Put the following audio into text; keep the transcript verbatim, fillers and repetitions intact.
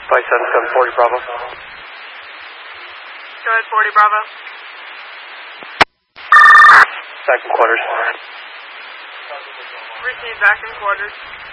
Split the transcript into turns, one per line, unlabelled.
Five seven seven forty Bravo.
Go ahead, forty Bravo.
Back in quarters.
Received back in quarters.